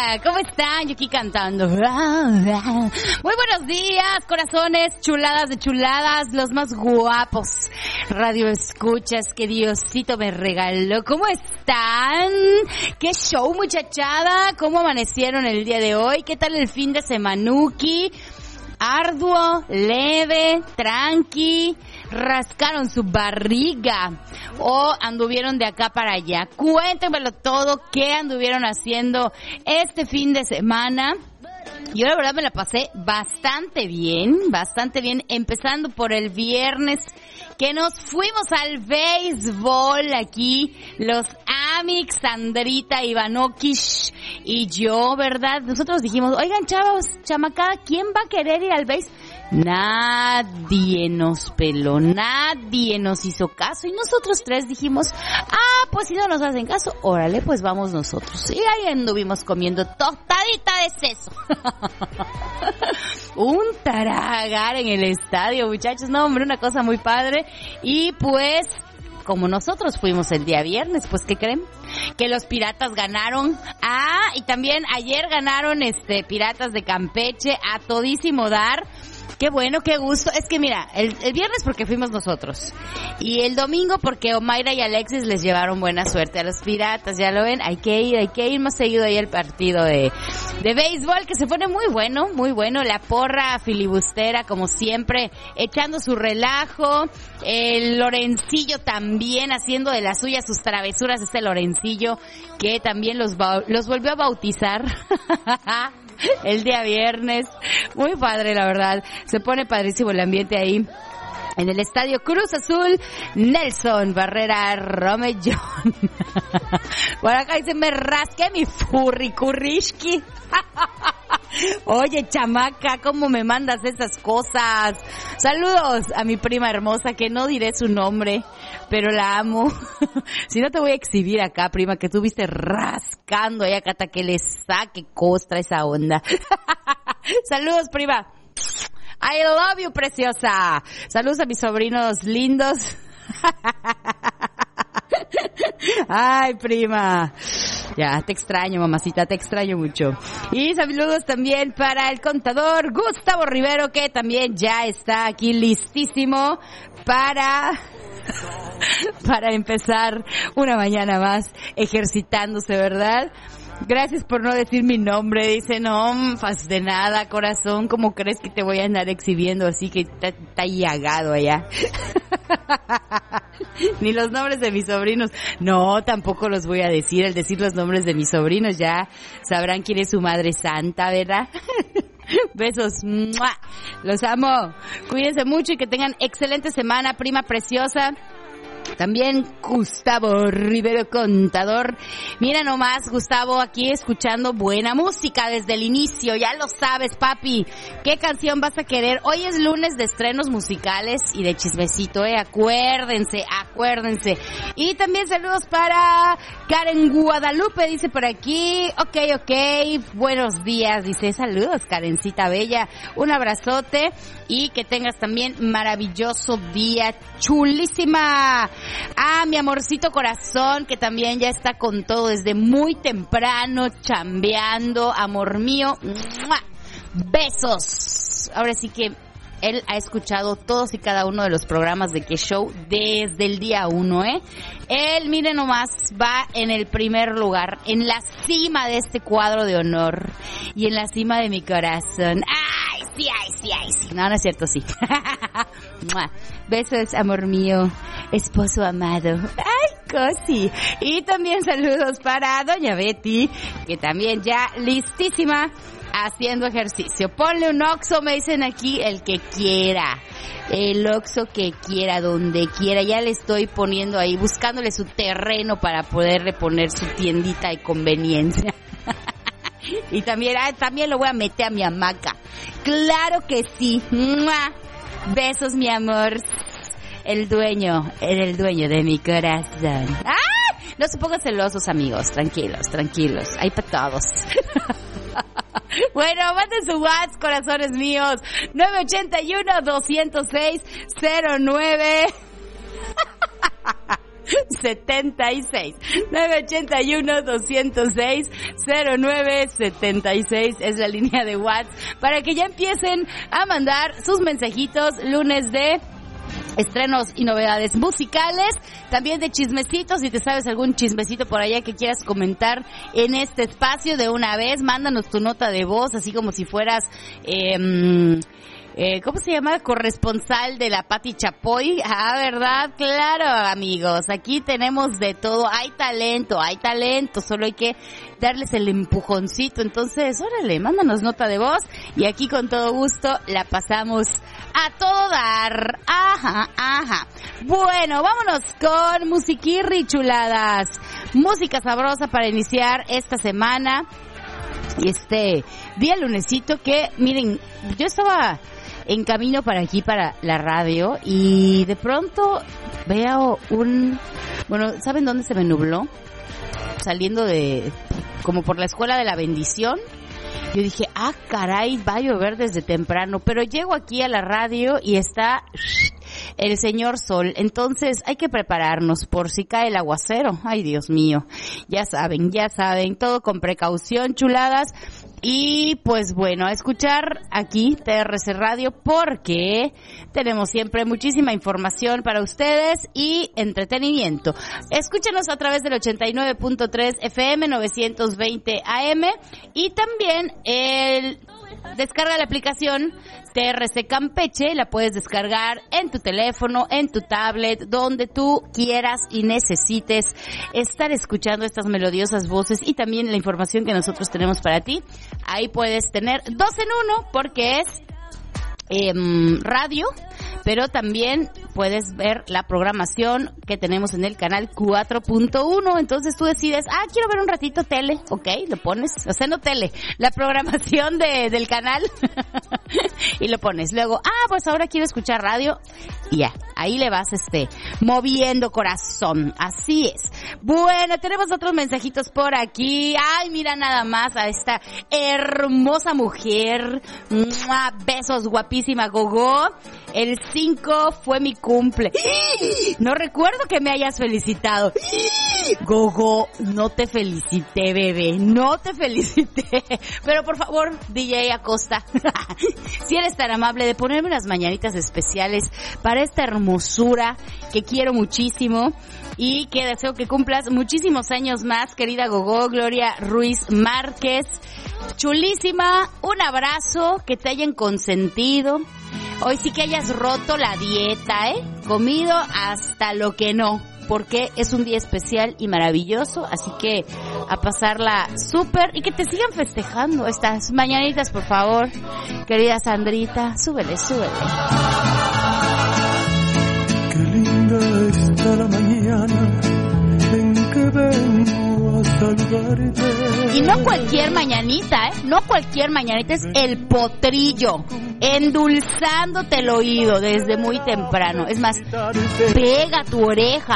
¿Cómo están? Yo aquí cantando. Muy buenos días, corazones, chuladas de chuladas, los más guapos radio escuchas que Diosito me regaló. ¿Cómo están? ¿Qué show, muchachada? ¿Cómo amanecieron el día de hoy? ¿Qué tal el fin de semanuki? Arduo, leve, tranqui, rascaron su barriga o anduvieron de acá para allá. Cuéntenmelo todo, qué anduvieron haciendo este fin de semana. Yo la verdad me la pasé bastante bien, empezando por el viernes que nos fuimos al béisbol aquí, los Amix, Sandrita, Ivanokish y yo, ¿verdad? Nosotros dijimos, oigan chavos, chamacada, ¿quién va a querer ir al béisbol? Nadie nos peló, nadie nos hizo caso y nosotros tres dijimos, pues si no nos hacen caso, órale, pues vamos nosotros. Y ahí anduvimos comiendo tostadita de seso. Un taragar en el estadio, muchachos, no hombre, una cosa muy padre. Y pues, como nosotros fuimos el día viernes, pues ¿qué creen? Que los Piratas ganaron. Y también ayer ganaron Piratas de Campeche a todísimo dar. Qué bueno, qué gusto. Es que mira, el viernes porque fuimos nosotros. Y el domingo porque Omaira y Alexis les llevaron buena suerte a los Piratas. Ya lo ven, hay que ir más seguido ahí al partido de béisbol, que se pone muy bueno, muy bueno. La porra filibustera, como siempre, echando su relajo. El Lorencillo también haciendo de las suyas sus travesuras. Lorencillo que también los volvió a bautizar. El día viernes, muy padre la verdad, se pone padrísimo el ambiente ahí en el estadio Cruz Azul, Nelson Barrera Romellón. Por acá dice, me rasqué mi furricurrishki. Oye, chamaca, ¿cómo me mandas esas cosas? Saludos a mi prima hermosa, que no diré su nombre, pero la amo. Si no te voy a exhibir acá, prima, que tú viste rascando ahí acá hasta que le saque costra esa onda. Saludos, prima. I love you, preciosa. Saludos a mis sobrinos lindos. Ay, prima. Ya, te extraño, mamacita, te extraño mucho. Y saludos también para el contador Gustavo Rivero, que también ya está aquí listísimo para empezar una mañana más ejercitándose, ¿verdad? Gracias por no decir mi nombre. Dice, no, pues de nada, corazón. ¿Cómo crees que te voy a andar exhibiendo así que está llagado allá? Ni los nombres de mis sobrinos. No, tampoco los voy a decir. Al decir los nombres de mis sobrinos ya sabrán quién es su madre santa, ¿verdad? Besos. ¡Mua! Los amo. Cuídense mucho y que tengan excelente semana, prima preciosa. También Gustavo Rivero, contador. Mira nomás, Gustavo, aquí escuchando buena música desde el inicio. Ya lo sabes, papi. ¿Qué canción vas a querer? Hoy es lunes de estrenos musicales y de chismecito, Acuérdense. Y también saludos para Karen Guadalupe, dice por aquí. Ok. Buenos días, dice. Saludos, Karencita bella. Un abrazote y que tengas también maravilloso día. Chulísima. Mi amorcito corazón, que también ya está con todo desde muy temprano, chambeando, amor mío. ¡Mua! Besos. Ahora sí que él ha escuchado todos y cada uno de los programas de Qué Show desde el día 1, Él, miren nomás, va en el primer lugar, en la cima de este cuadro de honor y en la cima de mi corazón. ¡Ay, sí! No es cierto, sí. Besos, amor mío, esposo amado. ¡Ay, cosi! Y también saludos para doña Betty, que también ya listísima haciendo ejercicio. Ponle un Oxxo, me dicen aquí, el que quiera. El Oxxo que quiera, donde quiera. Ya le estoy poniendo ahí, buscándole su terreno para poderle poner su tiendita de conveniencia. Y también lo voy a meter a mi hamaca. Claro que sí. ¡Mua! Besos, mi amor. El dueño de mi corazón. ¡Ah! No se pongan celosos, amigos. Tranquilos. Hay para todos. Bueno, manden su WhatsApp, corazones míos. 981-206-09. 0976. 981-206-0976 es la línea de WhatsApp para que ya empiecen a mandar sus mensajitos. Lunes de estrenos y novedades musicales, también de chismecitos. Si te sabes algún chismecito por allá que quieras comentar en este espacio de una vez, mándanos tu nota de voz, así como si fueras ¿cómo se llama? Corresponsal de la Pati Chapoy. Ah, ¿verdad? Claro, amigos. Aquí tenemos de todo. Hay talento, solo hay que darles el empujoncito. Entonces, órale, mándanos nota de voz y aquí con todo gusto la pasamos a todo dar. Ajá. Bueno, vámonos con musiquirri, chuladas. Música sabrosa para iniciar esta semana y este día lunesito que, miren, yo estaba en camino para aquí, para la radio, y de pronto veo ¿saben dónde se me nubló? Saliendo como por la Escuela de la Bendición. Yo dije, caray, va a llover desde temprano, pero llego aquí a la radio y está el señor sol. Entonces hay que prepararnos por si cae el aguacero. Ay, Dios mío. Ya saben, todo con precaución, chuladas. Y pues bueno, a escuchar aquí TRC Radio porque tenemos siempre muchísima información para ustedes y entretenimiento. Escúchenos a través del 89.3 FM, 920 AM y también descarga la aplicación TRC Campeche, la puedes descargar en tu teléfono, en tu tablet, donde tú quieras y necesites estar escuchando estas melodiosas voces y también la información que nosotros tenemos para ti. Ahí puedes tener 2 en 1 porque es radio, pero también puedes ver la programación que tenemos en el canal 4.1, entonces tú decides, quiero ver un ratito tele, ok, lo pones, o sea, no tele, la programación del canal, y lo pones, luego, pues ahora quiero escuchar radio, y ya, ahí le vas, moviendo corazón, así es. Bueno, tenemos otros mensajitos por aquí, mira nada más a esta hermosa mujer, besos, guapísima Gogo. El 5 fue mi cumple. No recuerdo que me hayas felicitado. Gogo, no te felicité, bebé. No te felicité. Pero por favor, DJ Acosta, si eres tan amable de ponerme unas mañanitas especiales para esta hermosura que quiero muchísimo y que deseo que cumplas muchísimos años más, querida Gogo, Gloria Ruiz Márquez. Chulísima, un abrazo, que te hayan consentido. Hoy sí que hayas roto la dieta, comido hasta lo que no, porque es un día especial y maravilloso, así que a pasarla súper y que te sigan festejando estas mañanitas, por favor. Querida Sandrita, súbele. Qué linda está la mañana en que vengo a saludarte. Y no cualquier mañanita, no cualquier mañanita, es el potrillo, endulzándote el oído desde muy temprano. Es más, pega tu oreja